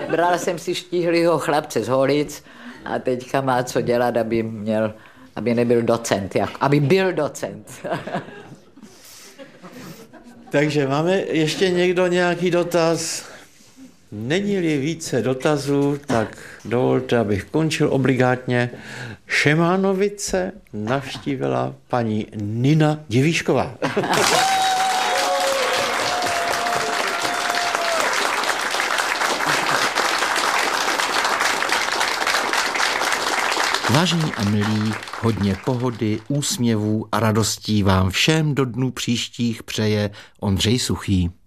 Brala jsem si štíhlýho chlapce z Holic a teďka má co dělat, aby nebyl docent, aby byl docent. Takže máme ještě někdo nějaký dotaz? Není-li více dotazů, tak dovolte, abych končil obligátně. Šemánovice navštívila paní Nina Divíšková. Vážení a milí, hodně pohody, úsměvů a radostí vám všem do dnů příštích přeje Ondřej Suchý.